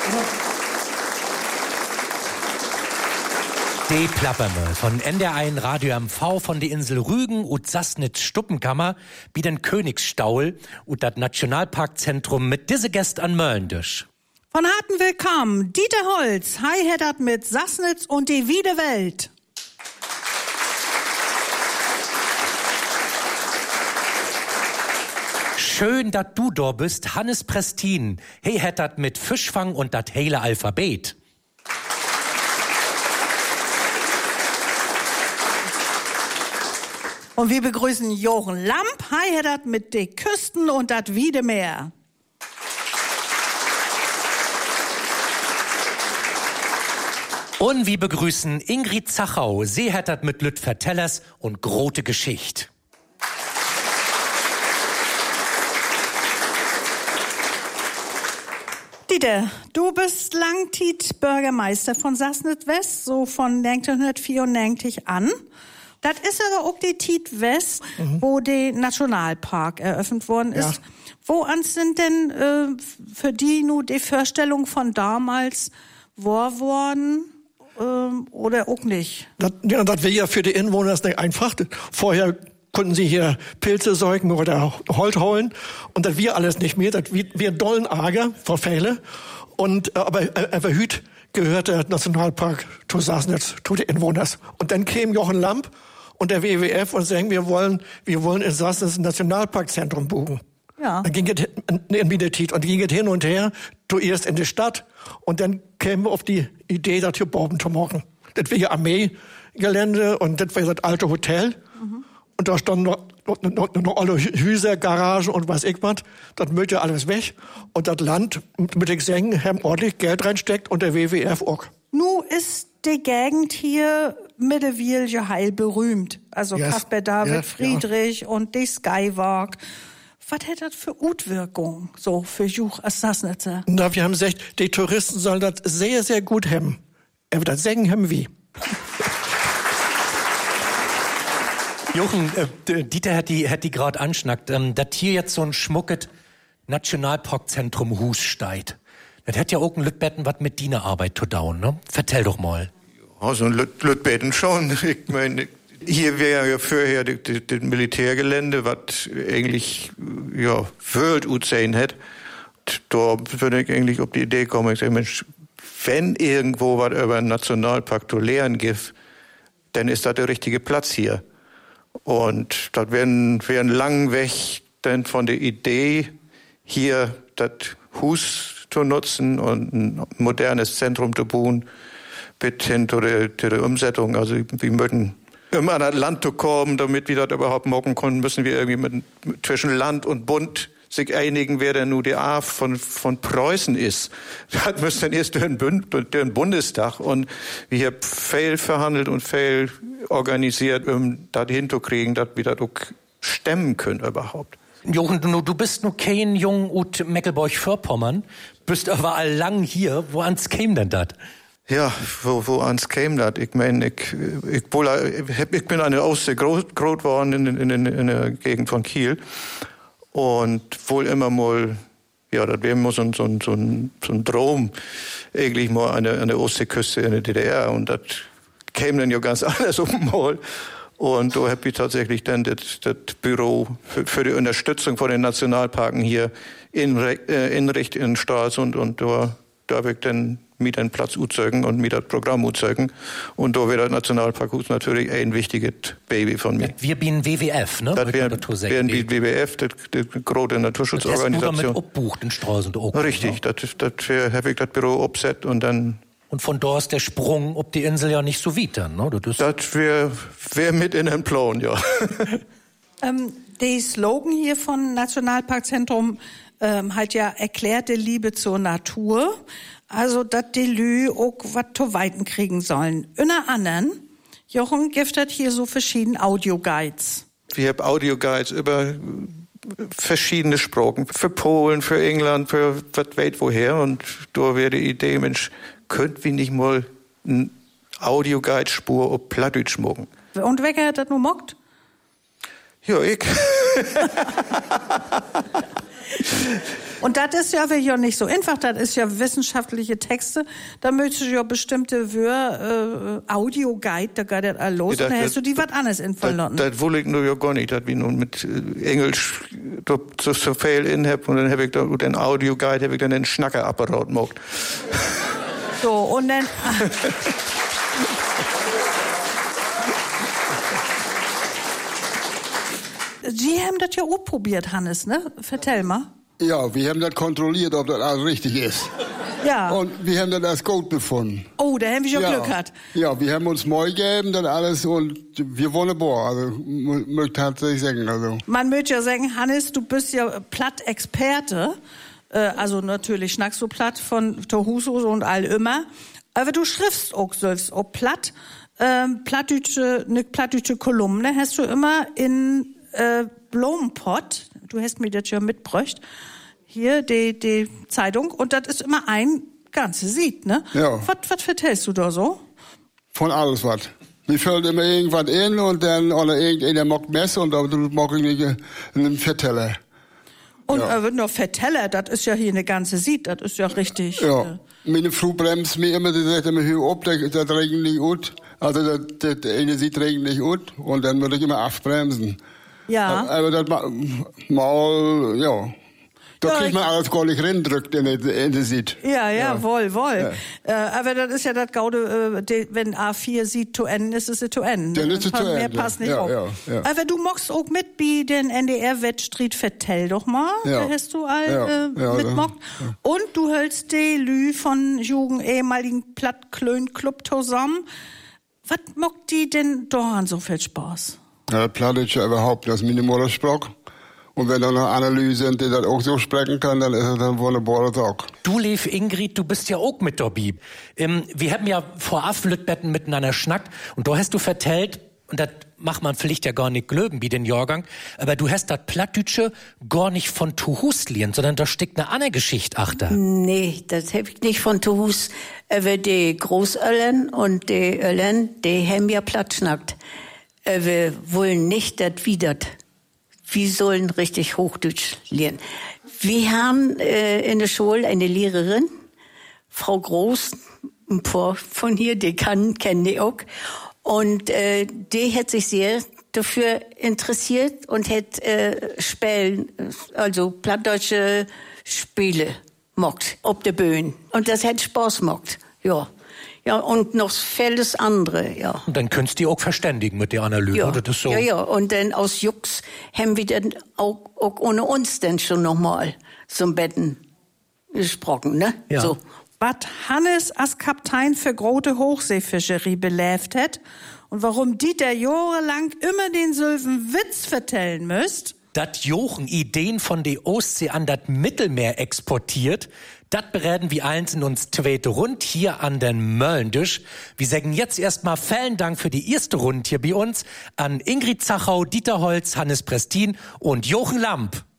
Die Plapperme von NDR1 Radio MV von der Insel Rügen und Sassnitz Stuppenkammer wie den Königsstaul und das Nationalparkzentrum mit diese Gäste an Möllendisch. Von harten Willkommen, Dieter Holz, Hi-Hattert mit Sassnitz und die Wiede Welt. Schön, dass du da bist, Hannes Prestin. Hey, hättet mit Fischfang und das hele Alphabet. Und wir begrüßen Jochen Lamp, Hi, hättet mit de Küsten und das Wiedemeer. Und wir begrüßen Ingrid Zachau, sie hättet mit Lüt Vertellers und grote Geschicht. Dieter, du bist langtit Bürgermeister von Sassnitz West, so von 1994 an. Das ist aber auch die Tiet West, wo der Nationalpark eröffnet worden ist. Ja. Woran sind denn für die nur die Vorstellungen von damals worden oder auch nicht? Das wäre ja für die Inwohner nicht einfach. Vorher konnten sie hier Pilze säugen oder Holz holen und das wir alles nicht mehr. Das wir dollen arger vor Fälle. Und aber hüt gehört der Nationalpark zu Sassnitz, zu den Inwohnern. Und dann käme Jochen Lamp und der WWF und sagen, wir wollen in Sassnitz ein Nationalparkzentrum buchen. Ja. Dann ging es in Wiedetit und ging es hin und her, zuerst in die Stadt und dann kämen wir auf die Idee, das hier bauen zu machen. Das wäre Armeegelände und das wäre das alte Hotel. Und da standen noch alle Häuser, Garagen und was ich was. Das möchte alles weg. Und das Land mit den Sänger haben ordentlich Geld reinsteckt und der WWF auch. Nu ist die Gegend hier mittlerweile heil berühmt. Also yes. Caspar David yes, Friedrich ja. Und die Skywalk. Was hätte das für Utwirkung so für Juch als Sassnitzer? Na, wir haben gesagt, die Touristen sollen das sehr, sehr gut haben. Aber das Sägen haben wir. Jochen, Dieter hat die gerade anschnackt, dass hier jetzt so ein schmucket Nationalparkzentrum Hus steht. Das hat ja auch ein Lütbetten was mit Dienerarbeit zu tun, ne? Vertell doch mal. Ja, so ein Lütbetten schon. Ich meine, hier wäre ja vorher das Militärgelände, was eigentlich, ja, World Utsehen hat. Da würde ich eigentlich auf die Idee kommen, ich sage, Mensch, wenn irgendwo was über einen Nationalpark zu lernen gibt, dann ist das der richtige Platz hier. Und das wäre ein langer Weg dann von der Idee, hier das Hus zu nutzen und ein modernes Zentrum zu bauen, bis hin zu der Umsetzung. Also wir möchten, um an das Land zu kommen, damit wir das überhaupt machen können, müssen wir irgendwie zwischen Land und Bund sich einigen, wer denn nur die A von Preußen ist. Das müsste dann erst durch den Bundestag. Und wir haben viel verhandelt und viel organisiert, um das hinzukriegen, dass wir das auch stemmen können überhaupt. Jochen, du bist nur kein Jung ut Mecklenburg-Vorpommern, bist aber lang hier. Wo ans käme denn das? Ja, wo ans käme das? Ich meine, ich bin an der Ostsee groß geworden in der Gegend von Kiel. Und wohl immer mal, ja, das wäre mal so ein Traum, eigentlich mal an der Ostseeküste in der DDR. Und das käme dann ja ganz anders mal. Und da habe ich tatsächlich dann das Büro für die Unterstützung von den Nationalparken hier inrichtet in Stralsund. Und da habe ich dann mit einen Platz uzeugen und mit das Programm uzeugen. Und da wäre das Nationalpark natürlich ein wichtiges Baby von mir. Wir bin WWF, ne? Das wären die WWF, die große Naturschutzorganisation. Das hast du damit abbucht in Stralsund auch. Richtig, ne? Das habe ich das Büro abset und dann. Und von da ist der Sprung ob die Insel ja nicht so weit dann, ne? Das wäre mit in den Plan, ja. Der Slogan hier von Nationalparkzentrum hat ja erklärte Liebe zur Natur. Also, dass die Lü auch was zu weiten kriegen sollen. Unter anderem, Jochen giftet hier so verschiedene Audioguides. Wir haben Audioguides über verschiedene Sprachen. Für Polen, für England, für was weiß woher. Und da wäre die Idee, Mensch, könnten wir nicht mal eine Audioguide-Spur auf Plattdeutsch machen? Und wer hat das nur mockt? Ja, ich. Und das ist ja nicht so einfach, das ist ja wissenschaftliche Texte, da möchtest du ja bestimmte Audioguide, da geht das alles los, da hast du die was anderes in verloren. Das will ich nur ja gar nicht, dass wir nun mit Englisch so viel in hab und dann habe ich da den Audioguide, habe ich dann den Schnackerapparat gemacht. So, und dann... Sie haben das ja auch probiert, Hannes, ne? Vertell mal. Ja, wir haben das kontrolliert, ob das alles richtig ist. Ja. Und wir haben das als gut befunden. Oh, da haben wir schon Glück gehabt. Ja, wir haben uns neu gegeben, das alles, und wir wunderbar. Also, möchte tatsächlich sagen, also. Man möchte ja sagen, Hannes, du bist ja Platt-Experte. Also natürlich schnackst du platt von Tohusos und all immer. Aber du schriftst auch selbst auch platt. Eine plattdeutsche Kolumne hast du immer in Blumenpott. Du hast mir das ja mitgebracht. Hier, die Zeitung. Und das ist immer ein ganzes Lied, ne? Ja. Was vertellst du da so? Von alles was. Mir fällt immer irgendwas in und dann, oder irgendeiner macht Messe und da mag ich nicht einen Verteller. Und noch Verteller, das ist ja hier eine ganze Lied, das ist ja richtig. Ja. Meine Frau bremst mir immer, die sagt immer, hör auf, das regnet nicht gut. Also, das eine Lied regnet nicht gut und dann muss ich immer abbremsen. Ja. Aber das mal, ja. Da kriegt man alles gar nicht reindrückt in der Sied. Ja, wohl. Ja. Aber das ist ja das Gaude, wenn A4 sieht zu N, ist es zu N. Dann ist es zu N. Mehr passt nicht auf. Ja. Aber du mockst auch mit bei den NDR-Wettstreit, vertell doch mal. Da hast du mitmockt. Ja. Und du hältst die Lü von ehemaligen Plattklön-Club zusammen. Was mockt die denn da so viel Spaß? Ja, Plattdeutsch überhaupt, das ist meine Muttersprache. Und wenn da noch andere sind, die das auch so sprechen können, dann ist es ein wunderbarer Tag. Du, lief Ingrid, du bist ja auch mit dabei. Wir haben ja vorab Lütbetten miteinander schnackt und da hast du vertellt, und das macht man vielleicht ja gar nicht glöben wie den Jahrgang, aber du hast das Plattdeutsche gar nicht von Tuhus liehen, sondern da steckt eine andere Geschichte achter. Nee, das hab ich nicht von Tuhus. Aber die Großöllern und die Öllern, die haben ja platt schnackt. Wir wollen nicht, dass wir das. Wir sollen richtig Hochdeutsch lernen. Wir haben in der Schule eine Lehrerin, Frau Groß, ein paar von hier, die kennen die auch. Und die hat sich sehr dafür interessiert und hat Spielen, also plattdeutsche Spiele mockt, ob der Bühne. Und das hat Spaß mockt, ja. Ja, und noch vieles andere, ja. Und dann könntest du auch verständigen mit der Analyse, ja. oder das so? Ja, und dann aus Jux haben wir dann auch ohne uns dann schon nochmal zum Betten gesprochen, ne? Ja. So. Was Hannes als Kaptein für große Hochseefischerei belebt hat und warum Dieter jahrelang immer den Sylven Witz vertellen müsst. Dat Jochen Ideen von der Ostsee an das Mittelmeer exportiert, das bereden wir eins in uns zweite Rund hier an den Möllendisch. Wir sagen jetzt erstmal vielen Dank für die erste Runde hier bei uns an Ingrid Zachau, Dieter Holz, Hannes Prestin und Jochen Lamp.